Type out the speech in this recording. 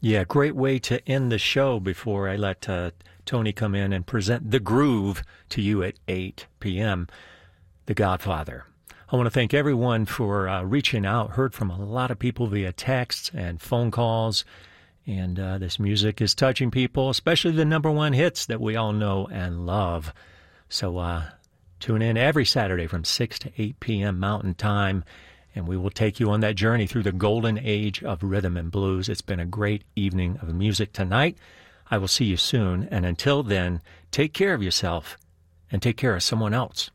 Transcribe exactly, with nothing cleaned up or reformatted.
Yeah, great way to end the show before I let uh, Tony come in and present The Groove to you at eight p.m., The Godfather. I want to thank everyone for uh, reaching out. Heard from a lot of people via texts and phone calls. And uh, this music is touching people, especially the number one hits that we all know and love. So uh, tune in every Saturday from six to eight p.m. Mountain Time, and we will take you on that journey through the golden age of rhythm and blues. It's been a great evening of music tonight. I will see you soon, and until then, take care of yourself and take care of someone else.